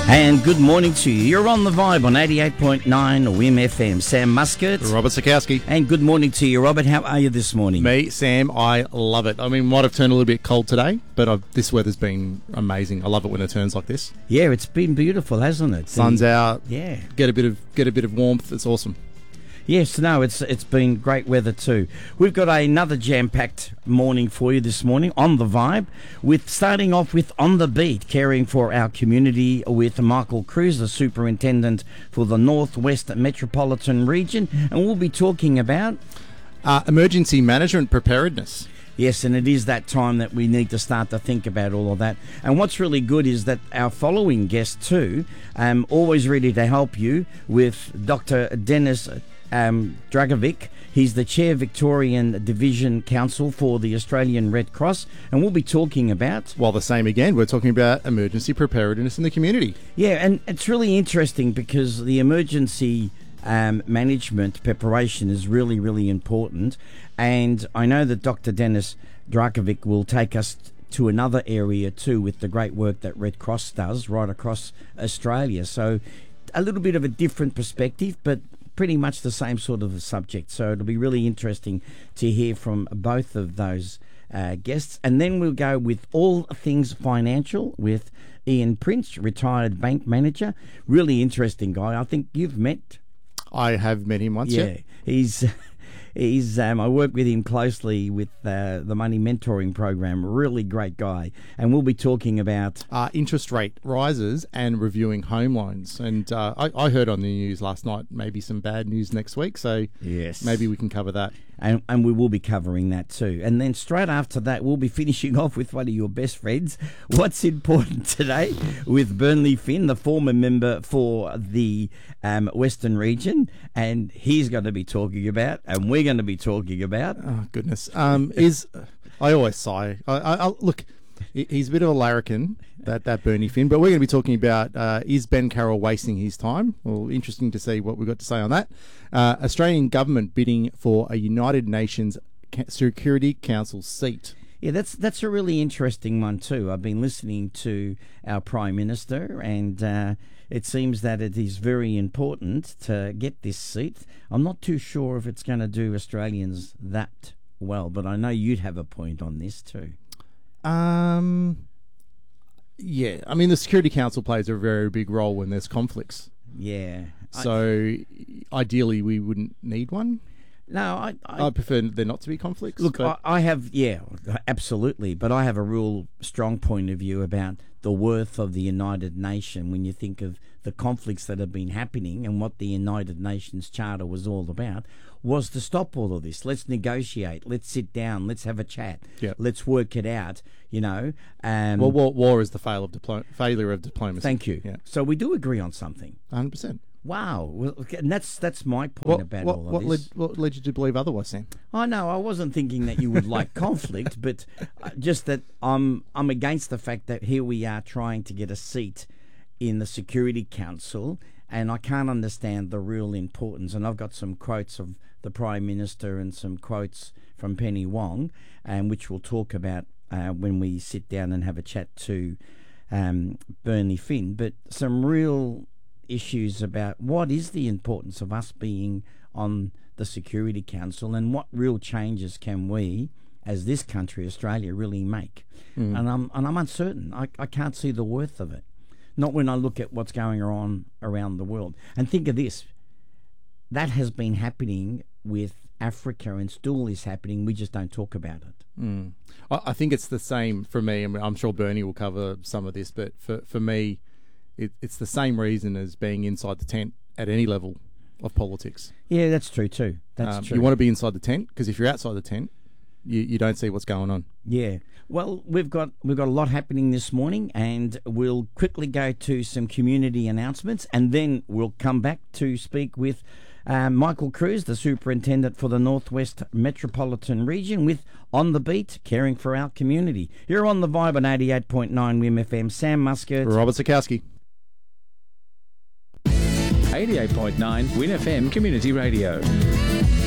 And good morning to you. You're on The Vibe on 88.9 WIM FM. Sam Muscat. Robert Sikowski. And good morning to you, Robert. How are you this morning? Me, Sam, I love it. I mean, might have turned a little bit cold today, but this weather's been amazing. I love it when it turns like this. Yeah, it's been beautiful, hasn't it? Sun's out. Yeah. Get a bit of warmth. It's awesome. Yes, no, it's been great weather too. We've got another jam-packed morning for you this morning on The Vibe, with starting off with On The Beat, caring for our community with Michael Cruz, the Superintendent for the Northwest Metropolitan Region, and we'll be talking about emergency management preparedness. Yes, and it is that time that we need to start to think about all of that. And what's really good is that our following guest too, always ready to help you, with Dr. Dennis Dragovic. He's the Chair Victorian Division Council for the Australian Red Cross, and we'll be talking about... Well, the same again. We're talking about emergency preparedness in the community. Yeah, and it's really interesting because the emergency management preparation is really, really important. And I know that Dr. Dennis Dragovic will take us to another area too, with the great work that Red Cross does right across Australia. So a little bit of a different perspective, but pretty much the same sort of a subject. So it'll be really interesting to hear from both of those guests. And then we'll go with all things financial with Ian Prince, retired bank manager. Really interesting guy. I think you've met. I have met him once. Yeah. He's I work with him closely with the Money Mentoring Program. Really great guy. And we'll be talking about interest rate rises and reviewing home loans. And I heard on the news last night maybe some bad news next week. So yes, maybe we can cover that. And we will be covering that too. And then straight after that, we'll be finishing off with one of your best friends. What's important today with Bernley Finn, the former member for the Western region. And he's going to be talking about, and we're going to be talking about... Oh, goodness. I always sigh. Look, he's a bit of a larrikin, that Bernie Finn, but we're going to be talking about, is Ben Carroll wasting his time? Well, interesting to see what we've got to say on that. Australian government bidding for a United Nations Security Council seat. Yeah, that's a really interesting one too. I've been listening to our Prime Minister, and it seems that it is very important to get this seat. I'm not too sure if it's going to do Australians that well, but I know you'd have a point on this too. Yeah, I mean, the Security Council plays a very big role when there's conflicts. Yeah. So ideally we wouldn't need one. No, I prefer there not to be conflicts. Look, I have, yeah, absolutely. But I have a real strong point of view about the worth of the United Nations when you think of the conflicts that have been happening, and what the United Nations Charter was all about was to stop all of this. Let's negotiate. Let's sit down. Let's have a chat. Yep. Let's work it out, you know. Well, war is the failure of diplomacy. Thank you. Yeah. So we do agree on something. 100%. Wow, well, and that's my point about all of this. What led you to believe otherwise, Sam? I know I wasn't thinking that you would like conflict, but just that I'm against the fact that here we are trying to get a seat in the Security Council, and I can't understand the real importance. And I've got some quotes of the Prime Minister and some quotes from Penny Wong, which we'll talk about when we sit down and have a chat to Bernley Finn. But some real issues about what is the importance of us being on the Security Council, and what real changes can we, as this country, Australia, really make. And I'm uncertain. I can't see the worth of it. Not when I look at what's going on around the world. And think of this. That has been happening with Africa and still is happening. We just don't talk about it. I think it's the same for me. I mean, I'm sure Bernie will cover some of this, but for me, it's the same reason as being inside the tent at any level of politics. Yeah, that's true too. That's true. You want to be inside the tent, because if you're outside the tent, you don't see what's going on. Yeah. Well, we've got a lot happening this morning, and we'll quickly go to some community announcements, and then we'll come back to speak with Michael Cruz, the Superintendent for the Northwest Metropolitan Region, with On The Beat, caring for our community. You're on The Vibe on 88.9 WIM FM. Sam Muscat. Robert Sikowski. 88.9 WIN FM Community Radio.